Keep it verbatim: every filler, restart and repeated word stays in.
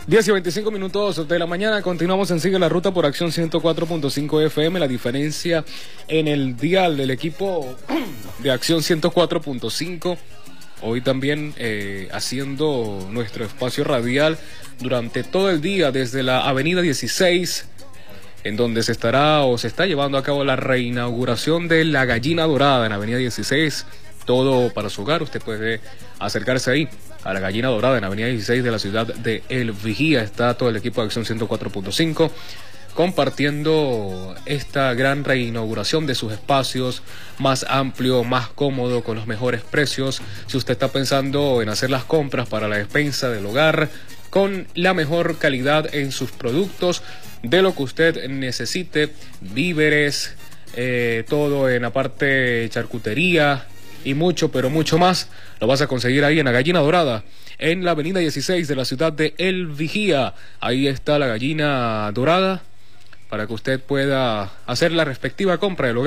diez y veinticinco minutos de la mañana, continuamos en Sigue la Ruta por Acción ciento cuatro punto cinco F M. La diferencia en el dial del equipo de Acción ciento cuatro punto cinco. Hoy también eh, haciendo nuestro espacio radial durante todo el día desde la avenida dieciséis, en donde se estará o se está llevando a cabo la reinauguración de la Gallina Dorada en avenida dieciséis. Todo para su hogar, usted puede acercarse ahí a la Gallina Dorada en avenida dieciséis de la ciudad de El Vigía. Está todo el equipo de Acción ciento cuatro punto cinco compartiendo esta gran reinauguración de sus espacios, más amplio, más cómodo, con los mejores precios. Si usted está pensando en hacer las compras para la despensa del hogar, con la mejor calidad en sus productos, de lo que usted necesite, víveres, eh, todo en la parte charcutería y mucho, pero mucho más, lo vas a conseguir ahí en la Gallina Dorada, en la avenida dieciséis de la ciudad de El Vigía. Ahí está la Gallina Dorada para que usted pueda hacer la respectiva compra del hogar.